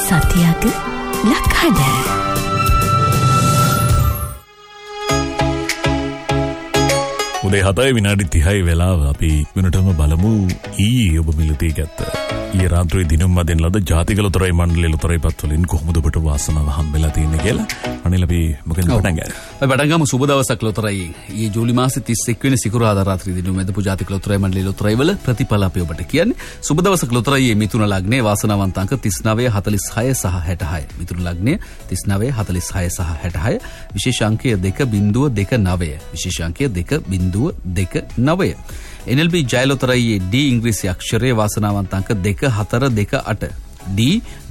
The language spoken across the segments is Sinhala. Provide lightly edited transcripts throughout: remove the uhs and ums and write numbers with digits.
සතියක ලක්හඩ උදේ 7:30 වෙලාව අපි වෙනටම බලමු ඊයේ ඔබ මිලදී ගත්ත ඊයේ රාත්‍රියේ දිනුම් මැදින් ලද ජාතික ලොතරැයි මණ්ඩලයේ ලොතරැයි පත්වලින් කොහොමද ඔබට වාසනාව හම්බෙලා තියෙන්නේ කියලා අනිල අපි මොකද පටන් ගන්නේ. අපි පටන් ගමු සුබ දවසක් ලොතරැයි. ඊයේ ජූලි මාසේ 31 වෙනි සිකුරාදා රාත්‍රියේ දිනුම් මැදපු ජාතික ලොතරැයි මණ්ඩලයේ ලොතරැයි වල ප්‍රතිඵල අපි ඔබට කියන්නේ. සුබ දවසක් ලොතරැයි මිථුන ලග්නයේ වාසනාවන්ත අංක 39 46 සහ 66. මිථුන ලග්නයේ 39 46 සහ 66. විශේෂ අංකය 2.29. විශේෂ අංකය 2.29. NLB ජයලොතරැයි D ඉංග්‍රීසි අක්ෂරයේ වාසනාවන්ත අංක 2428. D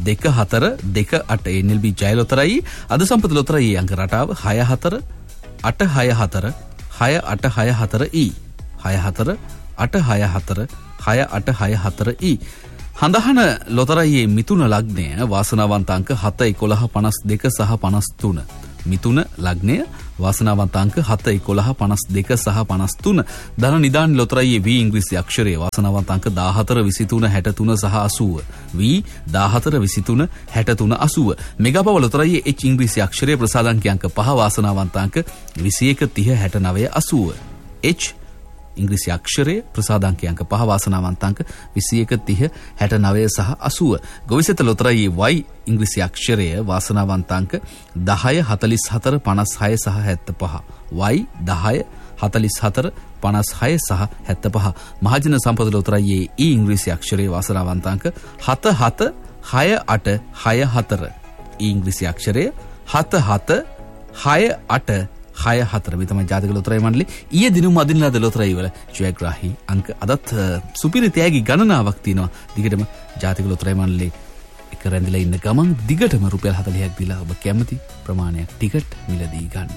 2428 NLB ජයලොතරැයි අද සම්පත ලොතරැයි අංක රටාව 64 864 6864 E 64 864 6864 E. හඳහන ලොතරැයි මිථුන ලග්නය වාසනාවන්ත අංක 7 11 52 සහ 53. මිථුන ලග්නය වාසනාවන්ත අංක 7 11 52 සහ 53. ධන නිදාන ලොතරැයි V ඉංග්‍රීසි අක්ෂරයේ වාසනාවන්ත අංක 14 23 63 සහ 80. V 14 23 63 80. මෙගාපව ලොතරැයි H ඉංග්‍රීසි අක්ෂරයේ ප්‍රසාදාංක අංක 5 වාසනාවන්ත අංක 21 30 69 80. H ඉංග්‍රීසි අක්ෂරයේ ප්‍රසාදාංක අංක 5 වාසනාවන්ත අංක 21 30 69 සහ 80. ගොවිසෙත ලොතරැයි Y ඉංග්‍රීසි අක්ෂරයේ වාසනාවන්ත අංක 10 44 56 සහ 75. Y 10 44 56 සහ 75. මහජන සම්පත ලොතරැයි E ඉංග්‍රීසි අක්ෂරයේ වාසනාවන්ත අංක 77 68 64. E ඉංග්‍රීසි අක්ෂරයේ 77 68 64 මේ තමයි ජාතික ලොතරැයි මණ්ඩලයේ ඊයේ දිනුම් අදින් ලද ලොතරැයි වල ජයග්‍රාහී අංක අදත් සුපිරි තෑගි ගණනාවක් තියෙනවා. දිගටම ජාතික ලොතරැයි මණ්ඩලයේ එක රැඳිලා ඉන්න ගමන් දිගටම රුපියල් 40ක් දීලා ඔබ කැමති ප්‍රමාණයක් ටිකට් මිලදී ගන්න.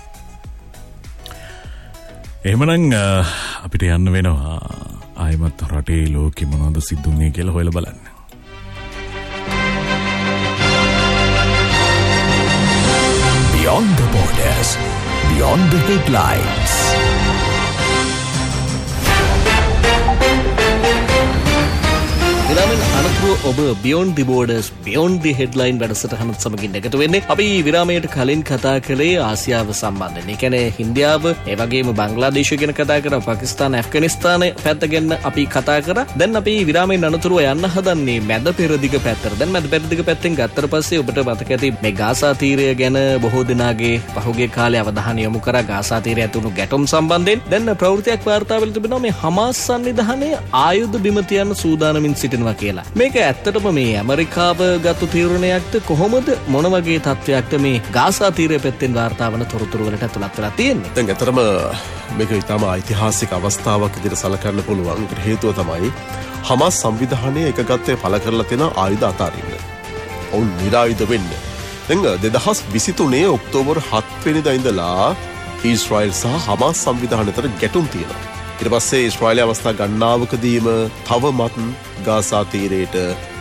එහෙමනම් අපිට යන්න වෙනවා ආයමත් රටේ ලෝකෙ මොනවද සිද්ධ වුනේ කියලා හොයලා බලන්න. Beyond the borders, beyond the headlines. විරාමෙන් අනතුරුව ඔබ Beyond the Borders, Beyond the Headline වැඩසටහනත් සමගින් එකතු වෙන්නේ. අපි විරාමයට කලින් කතා කළේ ආසියාව සම්බන්ධයෙන්. ඒ කියන්නේ ඉන්දියාව, ඒ වගේම බංග්ලාදේශය ගැන කතා කරා, පාකිස්තාන, ඇෆ්ගනිස්තාන පැත්ත ගැන අපි කතා කරා. දැන් අපි විරාමයෙන් අනතුරුව යන්න හදන්නේ මැද පෙරදිග පැත්තට. දැන් මැද පෙරදිග පැත්තෙන් ගත්තට පස්සේ ඔබට මතක ඇති මේ ගාසා තීරය ගැන බොහෝ දෙනාගේ පහුගිය කාලේ අවධානය යොමු කරා ගාසා තීරය ඇතුළු ගැටුම් සම්බන්ධයෙන්. දැන් ප්‍රවෘත්තියක් වාර්තා වෙලා තිබෙනවා මේ හමාස් සංවිධානයේ ආයුධ බිම තියන්න සූදානමින් සිටින කියලා. මේක ඇත්තටම මේ ඇමරිකාව ගත්තු තීරණයක්ද කොහොමද මොන වගේ තත්ත්වයක්ද මේ ගාසා තීරය පැත්තෙන් වාර්තා වන තොරතුරු වලට ඇතුළත් වෙලා තියෙන්නේ? දැන් ඇත්තටම මේක ඉතාම ඓතිහාසික අවස්ථාවක් විදිහට සලකන්න පුළුවන්. ඒකට හේතුව තමයි හමාස් සංවිධානය එකගත්තේ පළ කරලා තියෙන ආයුධ අතාරින්න. ඔවුන් නිරායුධ වෙන්න. දැන් 2023 ඔක්තෝබර් 7 වෙනිදා ඉඳලා ඊශ්‍රායල් සහ හමාස් සංවිධානය අතර ගැටුම් තියෙනවා. ඊට පස්සේ ඊශ්‍රායලයේ අවස්ථා ගණනාවකදීම තවමත් ගාසා තීරයට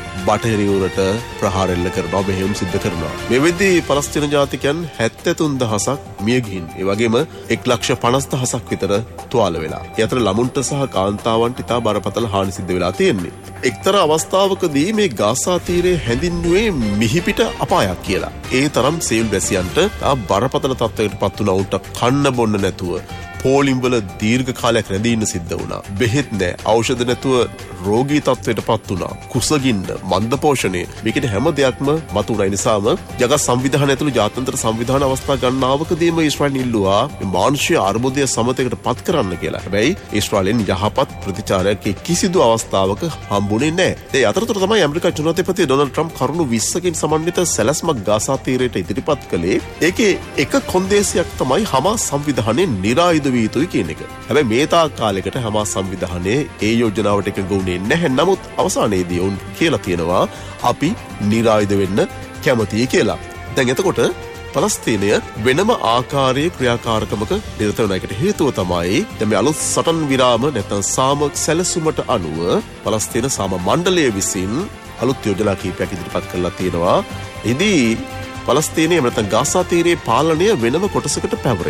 බටහිරයට ප්‍රහාර එල්ල කරනවා, මෙහෙයුම් සිද්ධ කරනවා. මේ වෙද්දී පලස්තීන ජාතිකයන් 73000ක් මිය ගිහින්, ඒ වගේම 1,50,000ක් විතර තුවාල වෙලා. ඒ අතර ළමුන්ට සහ කාන්තාවන්ට ඉතා බරපතල හානි සිද්ධ වෙලා තියෙන්නේ. එක්තරා අවස්ථාවකදී මේ ගාසා තීරය හැඳින්වුවේ මිහිපිට අපායක් කියලා. ඒ තරම් සිවිල් වැසියන්ට බරපතල තත්ත්වයකට පත් වුණා. උන්ට කන්න බොන්න නැතුව පෝලිම්වල දීර්ඝ කාලයක් රැඳී ඉන්න සිද්ධ වුණා. බෙහෙත් නැහැ, ඖෂධ නැතුව රෝගී තත්ත්වයට පත් වුණා. කුසගින්න, මන්ද පෝෂණය, මේකේ හැම දෙයක්ම මතුවුණා. ඒ නිසාම ජගත් සංවිධානය ඇතුළු ජාත්‍යන්තර සංවිධාන අවස්ථා ගණනාවකදීම ඊශ්‍රායල් ඉල්ලුවා මේ මානුෂීය අර්බුදය සමතයකට පත් කරන්න කියලා. හැබැයි ඊශ්‍රායලෙන් යහපත් ප්‍රතිචාරයක් කිසිදු අවස්ථාවක හම්බුනේ නැහැ. ඒ අතරතුර තමයි ඇමරිකා ජනාධිපති ඩොනල්ඩ් ට්‍රම්ප් කරුණු 20කින් සමන්විත සැලැස්මක් ගාසා තීරයට ඉදිරිපත් කළේ. ඒකේ එක කොන්දේසියක් තමයි හමාස් සංවිධානයේ නිරායුධ විය යුතුයි කියන එක. හැබැයි මේ තාක් කාලයකට හමාස් සංවිධානයේ ඒ යෝජනාවට එකඟ වුණේ නැහැ. නමුත් අවසානයේදී වුන් කියලා තියෙනවා අපි නිරායුධ වෙන්න කැමතියි කියලා. දැන් එතකොට පලස්තීනය වෙනම ආකාරයේ ක්‍රියාකාරකමක නිරත වෙන එකට හේතුව තමයි දැන් මේ අලුත් සටන් විරාම නැත්නම් සාමක සැලසුමට අනුව පලස්තීන සාම මණ්ඩලය විසින් අලුත් යෝජනා කීපයක් ඉදිරිපත් කරලා තියෙනවා. ඉදී පලස්තීනයේ නැත්නම් ගාසා තීරයේ පාලනය වෙනම කොටසකට පැවරෙනවා.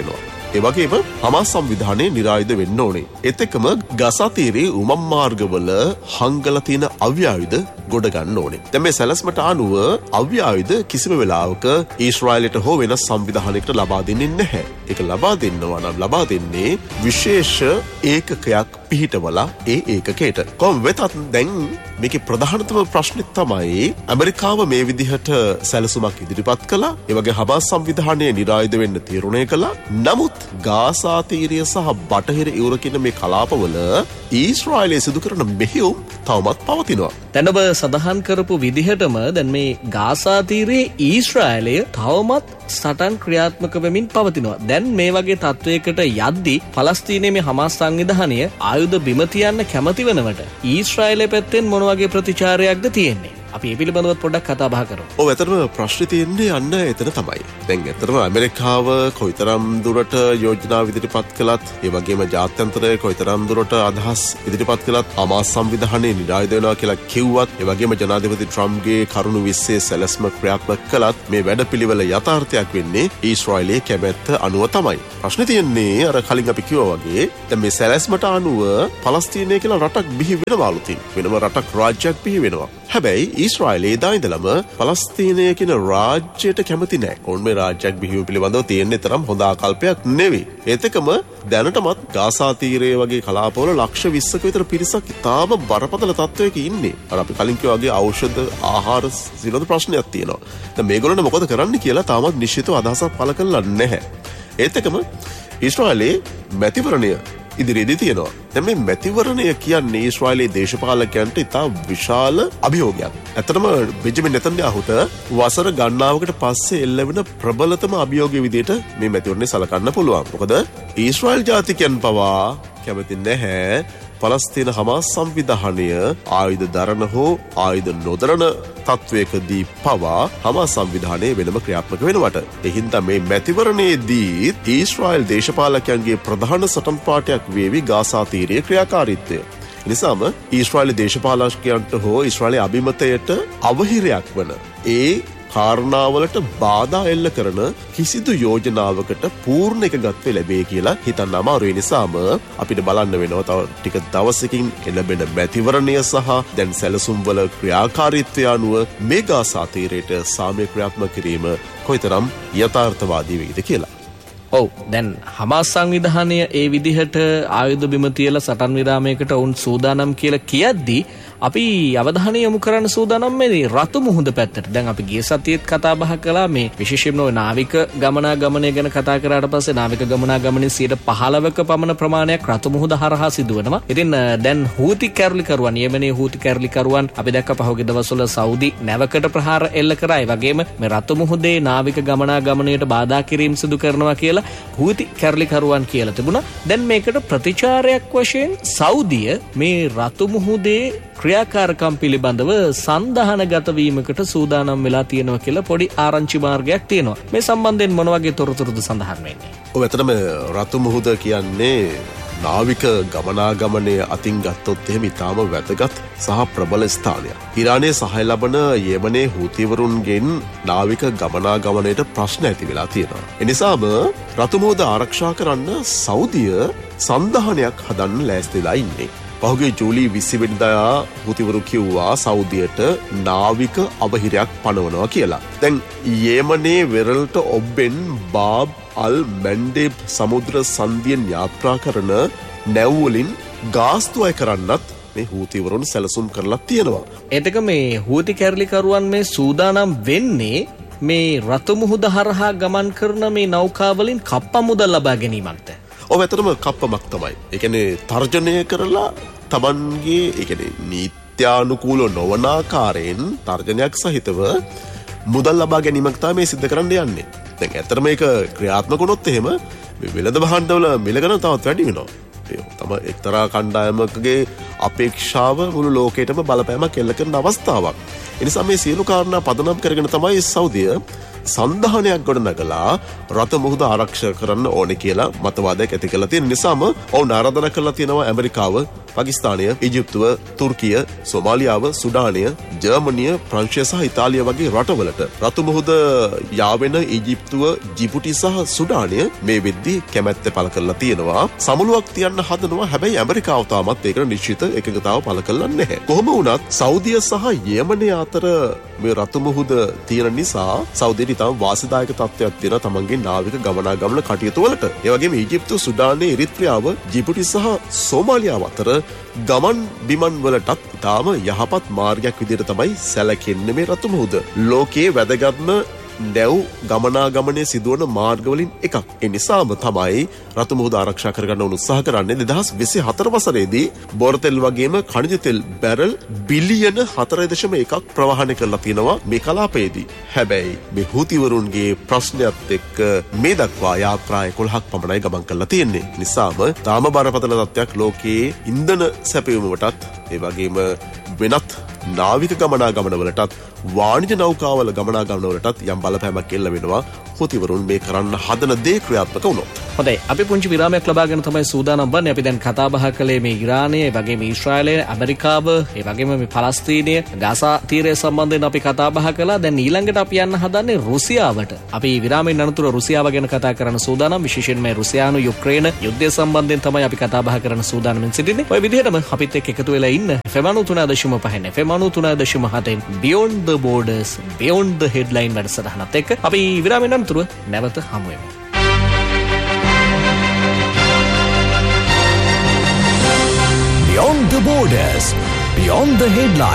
ඒ වගේම හමාස් සංවිධානයේ නිරායුධ වෙන්න ඕනේ. ඒත් එක්කම ගසා තීරයේ උමම් මාර්ගවල හංගලා තියෙන අව්‍ය ආයුධ ගොඩ ගන්න ඕනේ. දැන් මේ සැලැස්මට අනුව අව්‍ය ආයුධ කිසිම වෙලාවක ඊශ්‍රායලයට හෝ වෙනස් සංවිධානයකට ලබා දෙන්නේ නැහැ. ඒක ලබා දෙන්නවා නම් ලබා දෙන්නේ විශේෂ ඒකකයක් පිහිටවලා ඒ ඒකකයට. කොහොම වෙතත් දැන් මේකේ ප්‍රධානතම ප්‍රශ්නේ තමයි ඇමරිකාව මේ විදිහට සැලසුමක් ඉදිරිපත් කළා. ඒ වගේ හමාස් සංවිධානයේ නිරායුධ වෙන්න තීරණය කළා. නමුත් ගාසා තීරය සහ බටහිර යුර කියන මේ කලාපවල ඊශ්‍රායලයේ සිදු කරන මෙහෙයුම් තවමත් පවතිනවා. දැන් ඔබ සඳහන් කරපු විදිහටම දැන් මේ ගාසා තීරයේ ඊශ්‍රායලය තවමත් සටන් ක්‍රියාත්මක වෙමින් පවතිනවා. දැන් මේ වගේ තත්වයකට යද්දී පලස්තීනයේ මේ හමාස් සංවිධානය ආයුධ බිම තියන්න කැමති වෙනවට ඊශ්‍රායලයේ පැත්තෙන් මොන වගේ ප්‍රතිචාරයක්ද තියෙන්නේ? අපි මේ පිළිබඳව පොඩ්ඩක් කතා බහ කරමු. ඔව් ඇත්තටම ප්‍රශ්නේ තියෙන්නේ අන්න එතන තමයි. දැන් ඇත්තටම ඇමරිකාව කොයිතරම් දුරට යෝජනා ඉදිරිපත් කළත්, ඒ වගේම ජාත්‍යන්තරය කොයිතරම් දුරට අදහස් ඉදිරිපත් කළත්, හමාස් සංවිධානයේ නිරායුධ වෙනවා කියලා කිව්වත්, ඒ වගේම ජනාධිපති ට්‍රම්ප්ගේ කරුණු 20 සැලැස්ම ක්‍රියාත්මක කළත් මේ වැඩපිළිවෙල යථාර්ථයක් වෙන්නේ ඊශ්‍රායලයේ කැමැත්ත අනුව තමයි. ප්‍රශ්නේ තියෙන්නේ අර කලින් අපි කිව්වා වගේ දැන් මේ සැලැස්මට අනුව පලස්තීනය කියලා රටක් බිහි වෙනවා අලුතින්. වෙනම රටක් රාජ්‍යයක් බිහි වෙනවා. හැබැයි ඊශ්‍රායලයේ දා ඉඳලම පලස්තීනය කියන රාජ්‍යයට කැමති නැහැ. ඔවුන් මේ රාජ්‍යයක් බිහිවීම පිළිබඳව තියෙන්නේ තරම් හොඳ ආකල්පයක් නෙවෙයි. ඒත් එක්කම දැනටමත් ගාසා තීරයේ වගේ කලාපවල ලක්ෂ 20ක විතර පිරිසක් ඉතාම බරපතල තත්ත්වයක ඉන්නේ. අර අපි කලින් කිව්වා වගේ ඖෂධ ආහාර සිලද ප්‍රශ්නයක් තියෙනවා. දැන් මේගොල්ලන්ට මොකද කරන්න කියලා තාමත් නිශ්චිතව අදහසක් පළ කරලා නැහැ. ඒත් එක්කම ඊශ්‍රායලයේ මැතිවරණය ඉදිරියේදී තියෙනවා. දැන් මේ මැතිවරණය කියන්නේ ඊශ්‍රායලයේ දේශපාලකයන්ට ඉතා විශාල අභියෝගයක්. ඇත්තටම බෙන්ජමින් නෙතන්යාහුට වසර ගණනාවකට පස්සේ එල්ලවෙන ප්‍රබලතම අභියෝගයේ විදිහට මේ මැතිවරණය සලකන්න පුළුවන්. මොකද ඊශ්‍රායල් ජාතිකයන් පවා කැමති නැහැ පලස්තීන හමාස් සංවිධානය ආයුධ දරන හෝ ආයුධ නොදරන තත්වයකදී පවා හමාස් සංවිධානය වෙනම ක්‍රියාත්මක වෙනවට. එහින්දා මේ මැතිවරණයේදී ඊශ්‍රායල් දේශපාලකයන්ගේ ප්‍රධාන සටන් පාඨයක් වේවි ගාසා තීරයේ ක්‍රියාකාරීත්වය. එනිසාම ඊශ්‍රායල් දේශපාලකයන්ට හෝ ඊශ්‍රායල් අභිමතයට අවහිරයක් වන ඒ කාරණාවලට බාධා එල්ල කරන කිසිදු යෝජනාවකට පූර්ණ එකගත්ව ලැබේ කියලා හිතන්න අමාරුයි. නිසාම අපිට බලන්න වෙනවා තව ටික දවසකින් එළඹෙන මැතිවරණය සහ දැන් සැලසුම් වල ක්‍රියාකාරීත්වය අනුව මේ ගාසා තීරයට සාමය ක්‍රියාත්මක කිරීම කොයිතරම් යථාර්ථවාදී වේද කියලා. ඔව් දැන් හමාස් සංවිධානය ඒ විදිහට ආයුධ බිම තියලා සටන් විරාමයකට වුන් සූදානම් කියලා කියද්දී අපි අවධානය යොමු කරන්න සූදානම් මේ රතු මුහුද පැත්තට. දැන් අපි ගිය සතියේත් කතා බහ කළා මේ විශේෂයෙන්ම නාවික ගමනාගමනය ගැන කතා කරාට පස්සේ නාවික ගමනාගමනයේ 15%ක පමණ ප්‍රමාණයක් රතු මුහුද හරහා සිදුවෙනවා. ඉතින් දැන් හූති කැරලිකරුවන් යෙමනේ හූති කැරලිකරුවන් අපි දැක්ක පහුගිය දවස්වල සෞදි නැවකට ප්‍රහාර එල්ල කරා. ඒ වගේම මේ රතු මුහුදේ නාවික ගමනාගමනයට බාධා කිරීම සිදු කරනවා කියලා හූති කැරලිකරුවන් කියලා තිබුණා. දැන් මේකට ප්‍රතිචාරයක් වශයෙන් සෞදිය මේ රතු මුහුදේ ක්‍රියාකාරකම් පිළිබඳව සන්ධානගත වීමකට සූදානම් වෙලා තියෙනවා කියලා පොඩි ආරංචි මාර්ගයක් තියෙනවා. මේ සම්බන්ධයෙන් මොන වගේ තොරතුරුද සඳහන් වෙන්නේ? ඔව් ඇත්තටම රතු මුහුද කියන්නේ නාවික ගමනාගමනය අතින් ගත්තොත් එහෙම ඉතාම වැදගත් සහ ප්‍රබල ස්ථානයක්. ඉරානයේ සහාය ලබන යෙමනේ හූතිවරුන්ගෙන් නාවික ගමනාගමනයට ප්‍රශ්න ඇති වෙලා තියෙනවා. එනිසාම රතු මුහුද ආරක්ෂා කරන්න සෞදිය සන්ධානයක් හදන්න ලෑස්තිලා ඉන්නේ. පහුගිය ජූලි 20 වෙනිදා හූතිවරු කිව්වා සෞදියට නාවික අවහිරයක් පනවනවා කියලා. දැන් යෙමනේ වෙරළට ඔබ්බෙන් බාබ් අල් මැන්ඩේබ් සමුද්‍ර සංදියෙන් යාත්‍රා කරන නැව්වලින් ගාස්තු අය කරන්නත් මේ හූතිවරුන් සැලසුම් කරලා තියෙනවා. එතක මේ හූති කැරලිකරුවන් මේ සූදානම් වෙන්නේ මේ රතු මුහුද හරහා ගමන් කරන මේ නෞකාවලින් කප්පා මුදල් ලබා ගැනීමක්ද? ඔව් ඇත්තටම කප්පමක් තමයි. ඒ කියන්නේ තර්ජනය කරලා තමන්ගේ ඒ කියන්නේ නීත්‍යානුකූල නොවන ආකාරයෙන් තර්ජනයක් සහිතව මුදල් ලබා ගැනීමක් තමයි මේ සිද්ධ කරන්න යන්නේ. දැන් ඇත්තටම මේක ක්‍රියාත්මක වුණොත් එහෙම මේ වෙළඳ භාණ්ඩවල මිල ගණන තවත් වැඩි වෙනවා. ඒ තමයි එක්තරා කණ්ඩායමකගේ අපේක්ෂාව මුළු ලෝකෙටම බලපෑමක් එල්ල කරන අවස්ථාවක්. ඒ නිසා මේ සියලු කාරණා පදනම් කරගෙන තමයි සෞදිය සන්ධානයක් ගොඩනගලා රතු මුහුද ආරක්ෂා කරන්න ඕනේ කියලා මතවාදයක් ඇති කරලා තියෙන නිසාම ඔවුන් ආරාධනා කරලා තියෙනවා ඇමරිකාව පාකිස්තානය, ඊජිප්තුව, තුර්කිය, සොමාලියාව, සුඩානය, ජර්මනිය, ප්‍රංශය සහ ඉතාලිය වගේ රටවලට රතු මුහුද යාවෙන ඊජිප්තුව, ජිබුටි සහ සුඩානය මේ වෙද්දී කැමැත්ත පළ කරලා තියෙනවා. සමුළුවක් තියන්න හදනවා. හැබැයි ඇමරිකාව තාමත් ඒකට නිශ්චිත එකඟතාව පළ කරලා නැහැ. කොහොම වුණත් සෞදිය සහ යෙමනය අතර මේ රතු මුහුද තියෙන නිසා සෞදියට ඉතාම වාසිදායක තත්ත්වයක් තියෙන තමන්ගේ නාවික ගමනාගමන කටයුතු වලට. ඒ වගේම ඊජිප්තුව, සුඩානය, ඉරිත්‍රියාව, ජිබුටි සහ සෝමාලියාව අතර ගමන් බිමන් වලටත් ඉතාම යහපත් මාර්ගයක් විදිහට තමයි සැලකෙන්නේ මේ රතු මුහුද. ලෝකයේ වැදගත්ම නැව් ගමනාගමනය සිදුවන මාර්ගවලින් එකක්. ඒ නිසාම තමයි රතු මුහුද ආරක්ෂා කරගන්න උත්සාහ කරන්නේ. 2024 වසරේදී බෝරතෙල් වගේම khනිජ තෙල් බැරල් බිලියන 4.1ක් ප්‍රවාහනය කරලා තියෙනවා මේ කලාපයේදී. හැබැයි මේ හූතිවරුන්ගේ ප්‍රශ්නයත් එක්ක මේ දක්වා යාත්‍රා 11ක් පමණයි ගමන් කරලා තියෙන්නේ. නිසාම තාම බරපතල තත්ත්වයක් ලෝකයේ ඉන්ධන සැපයුමටත් ඒ වගේම වෙනත් නාවික ගමනාගමන වලටත් වාණිජ නෞකාවල ගමනාගමන වලටත් යම් බලපෑමක් එල්ල වෙනවා. හොතිවරුන් මේ කරන්න හදන දේ ක්‍රියාත්මක වුණොත්. හොඳයි, අපි පුංචි විරාමයක් ලබාගෙන තමයි සූදානම් වන්නේ. අපි දැන් කතා බහ කළේ මේ ඉරානය, ඒ වගේම ඊශ්‍රායලය, ඇමරිකාව, ඒ වගේම මේ පලස්තීනය, ගාසා තීරය සම්බන්ධයෙන් අපි කතා බහ කළා. දැන් ඊළඟට අපි යන්න හදන්නේ රුසියාවට. අපි විරාමයෙන් අනතුරු රුසියාව ගැන කතා කරන්න සූදානම්. විශේෂයෙන් මේ රුසියානු යුක්‍රේන යුද්ධය සම්බන්ධයෙන් තමයි අපි කතා බහ කරන්න සූදානම්ෙන් සිටින්නේ. ඔය විදිහටම අපිත් එක්ක එකතු වෙලා ඉන්න FM 93.5 FM 93.7 Beyond the Borders, Beyond the Headline වැඩසටහනත් එක්ක අපි විරාමයෙන් අනතුරු නැවත හමු වෙමු. Beyond the Borders, Beyond the Headlines.